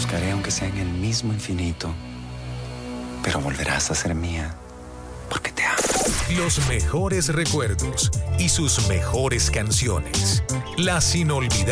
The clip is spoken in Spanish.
buscaré aunque sea en el mismo infinito, pero volverás a ser mía, porque te amo. Los mejores recuerdos y sus mejores canciones. Las inolvidables.